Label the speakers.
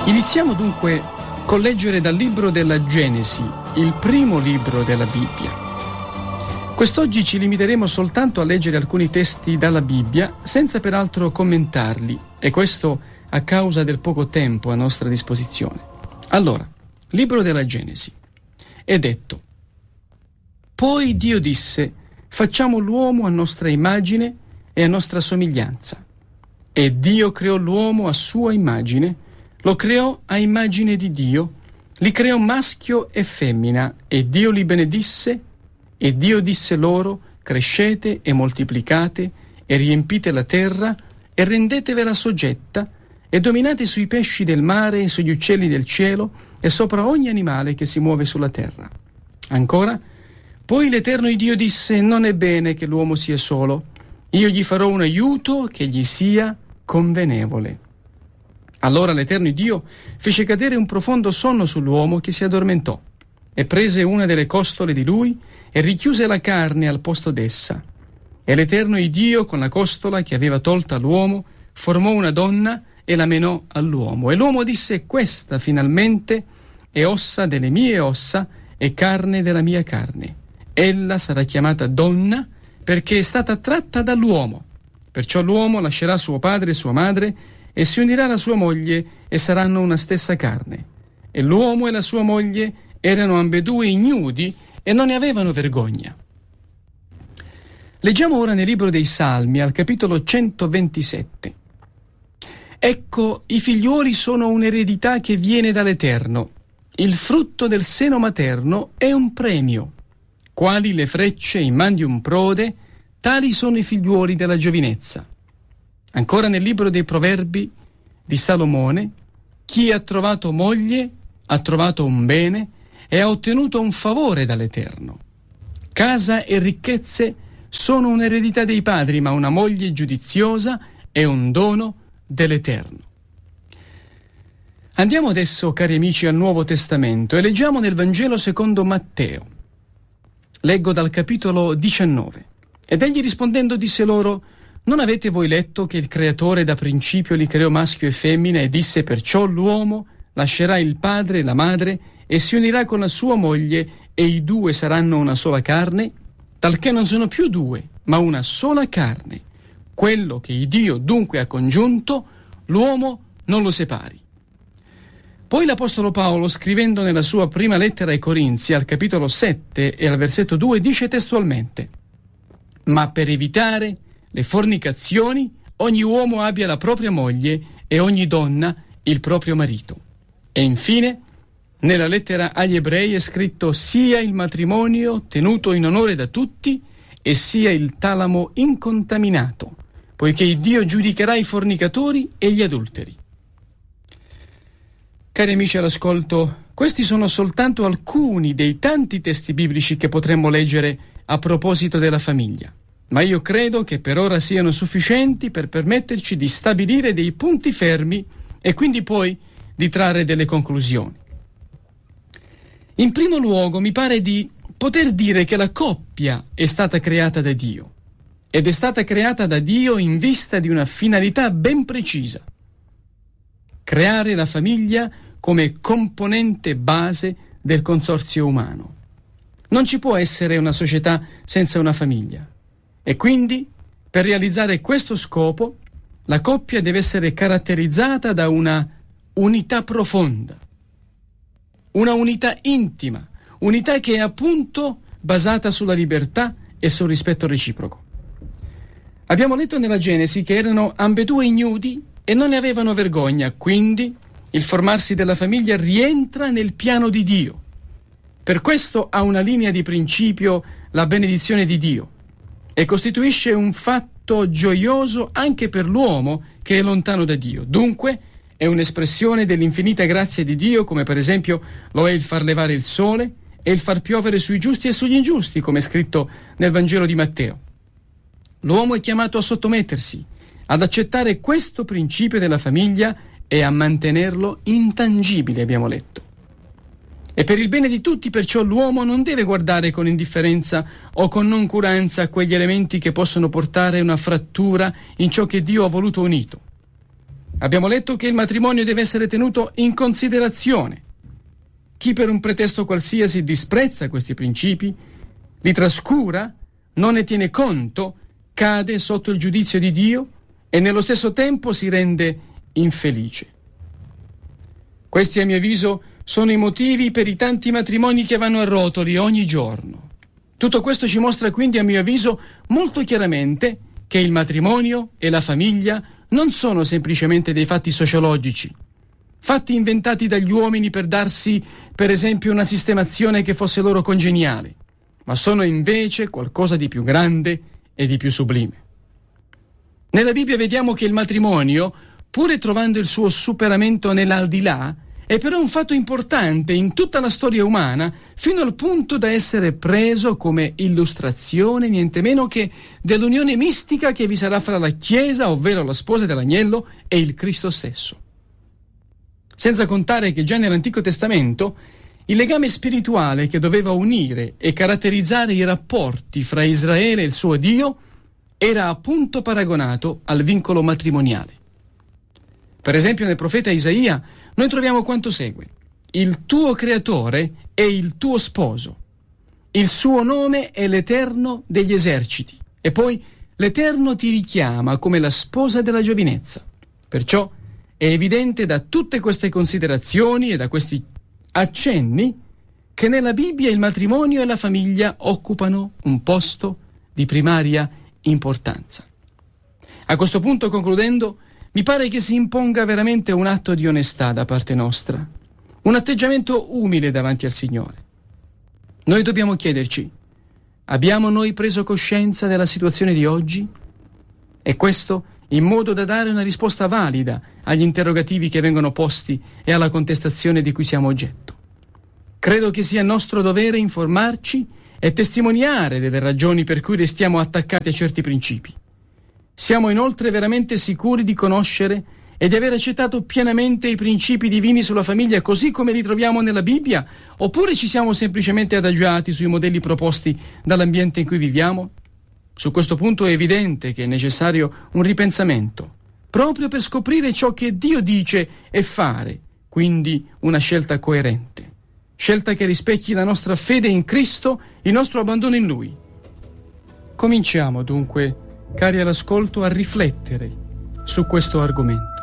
Speaker 1: Iniziamo dunque col leggere dal libro della Genesi, il primo libro della Bibbia. Quest'oggi ci limiteremo soltanto a leggere alcuni testi dalla Bibbia, senza peraltro commentarli, e questo a causa del poco tempo a nostra disposizione. Allora, libro della Genesi. È detto: poi Dio disse: facciamo l'uomo a nostra immagine e a nostra somiglianza. E Dio creò l'uomo a sua immagine, lo creò a immagine di Dio, li creò maschio e femmina, e Dio li benedisse, e Dio disse loro: crescete e moltiplicate, e riempite la terra, e rendetevela soggetta, e dominate sui pesci del mare e sugli uccelli del cielo, e sopra ogni animale che si muove sulla terra. Ancora, poi l'Eterno Dio disse: non è bene che l'uomo sia solo, io gli farò un aiuto che gli sia convenevole. Allora l'Eterno Dio fece cadere un profondo sonno sull'uomo, che si addormentò, e prese una delle costole di lui e richiuse la carne al posto d'essa. E l'Eterno Dio, con la costola che aveva tolta l'uomo, formò una donna e la menò all'uomo. E l'uomo disse: questa finalmente è ossa delle mie ossa e carne della mia carne. Ella sarà chiamata donna perché è stata tratta dall'uomo. Perciò l'uomo lascerà suo padre e sua madre e si unirà alla sua moglie, e saranno una stessa carne. E l'uomo e la sua moglie erano ambedue ignudi e non ne avevano vergogna. Leggiamo ora nel libro dei Salmi, al capitolo 127. Ecco, i figliuoli sono un'eredità che viene dall'Eterno. Il frutto del seno materno è un premio. Quali le frecce in man di un prode, tali sono i figliuoli della giovinezza. Ancora nel libro dei Proverbi di Salomone: chi ha trovato moglie ha trovato un bene e ha ottenuto un favore dall'Eterno. Casa e ricchezze sono un'eredità dei padri, ma una moglie giudiziosa è un dono dell'Eterno. Andiamo adesso, cari amici, al Nuovo Testamento e leggiamo nel Vangelo secondo Matteo. Leggo dal capitolo 19. Ed egli rispondendo disse loro: non avete voi letto che il Creatore da principio li creò maschio e femmina, e disse: perciò l'uomo lascerà il padre e la madre e si unirà con la sua moglie, e i due saranno una sola carne? Talché non sono più due, ma una sola carne. Quello che Dio dunque ha congiunto, l'uomo non lo separi. Poi l'Apostolo Paolo, scrivendo nella sua prima lettera ai Corinzi, al capitolo 7 e al versetto 2, dice testualmente: ma per evitare le fornicazioni, ogni uomo abbia la propria moglie e ogni donna il proprio marito. E infine, nella lettera agli Ebrei è scritto: sia il matrimonio tenuto in onore da tutti e sia il talamo incontaminato, poiché Dio giudicherà i fornicatori e gli adulteri. Cari amici all'ascolto, questi sono soltanto alcuni dei tanti testi biblici che potremmo leggere a proposito della famiglia, ma io credo che per ora siano sufficienti per permetterci di stabilire dei punti fermi e quindi poi di trarre delle conclusioni. In primo luogo, mi pare di poter dire che la coppia è stata creata da Dio, ed è stata creata da Dio in vista di una finalità ben precisa: creare la famiglia come componente base del consorzio umano. Non ci può essere una società senza una famiglia, e quindi, per realizzare questo scopo, la coppia deve essere caratterizzata da una unità profonda, una unità intima, unità che è appunto basata sulla libertà e sul rispetto reciproco. Abbiamo letto nella Genesi che erano ambedue ignudi e non ne avevano vergogna, quindi il formarsi della famiglia rientra nel piano di Dio. Per questo ha una linea di principio la benedizione di Dio e costituisce un fatto gioioso anche per l'uomo che è lontano da Dio. Dunque è un'espressione dell'infinita grazia di Dio, come per esempio lo è il far levare il sole e il far piovere sui giusti e sugli ingiusti, come è scritto nel Vangelo di Matteo. L'uomo è chiamato a sottomettersi, ad accettare questo principio della famiglia e a mantenerlo intangibile, abbiamo letto. E per il bene di tutti, perciò, l'uomo non deve guardare con indifferenza o con noncuranza quegli elementi che possono portare una frattura in ciò che Dio ha voluto unito. Abbiamo letto che il matrimonio deve essere tenuto in considerazione. Chi per un pretesto qualsiasi disprezza questi principi, li trascura, non ne tiene conto, cade sotto il giudizio di Dio e nello stesso tempo si rende infelice. Questi, a mio avviso, sono i motivi per i tanti matrimoni che vanno a rotoli ogni giorno. Tutto questo ci mostra quindi, a mio avviso, molto chiaramente che il matrimonio e la famiglia non sono semplicemente dei fatti sociologici, fatti inventati dagli uomini per darsi, per esempio, una sistemazione che fosse loro congeniale, ma sono invece qualcosa di più grande e di più sublime. Nella Bibbia vediamo che il matrimonio, pure trovando il suo superamento nell'aldilà, è però un fatto importante in tutta la storia umana, fino al punto da essere preso come illustrazione niente meno che dell'unione mistica che vi sarà fra la Chiesa, ovvero la sposa dell'agnello, e il Cristo stesso. Senza contare che già nell'Antico Testamento il legame spirituale che doveva unire e caratterizzare i rapporti fra Israele e il suo Dio era appunto paragonato al vincolo matrimoniale. Per esempio nel profeta Isaia noi troviamo quanto segue: il tuo creatore è il tuo sposo, il suo nome è l'Eterno degli eserciti, e poi l'Eterno ti richiama come la sposa della giovinezza. Perciò è evidente da tutte queste considerazioni e da questi accenni che nella Bibbia il matrimonio e la famiglia occupano un posto di primaria importanza. A questo punto, concludendo, mi pare che si imponga veramente un atto di onestà da parte nostra, un atteggiamento umile davanti al Signore. Noi dobbiamo chiederci: abbiamo noi preso coscienza della situazione di oggi? E questo in modo da dare una risposta valida agli interrogativi che vengono posti e alla contestazione di cui siamo oggetto. Credo che sia nostro dovere informarci e testimoniare delle ragioni per cui restiamo attaccati a certi principi. Siamo inoltre veramente sicuri di conoscere e di aver accettato pienamente i principi divini sulla famiglia così come li troviamo nella Bibbia, oppure ci siamo semplicemente adagiati sui modelli proposti dall'ambiente in cui viviamo? Su questo punto è evidente che è necessario un ripensamento, proprio per scoprire ciò che Dio dice e fare, quindi una scelta coerente, scelta che rispecchi la nostra fede in Cristo, il nostro abbandono in Lui. Cominciamo dunque, cari all'ascolto, a riflettere su questo argomento.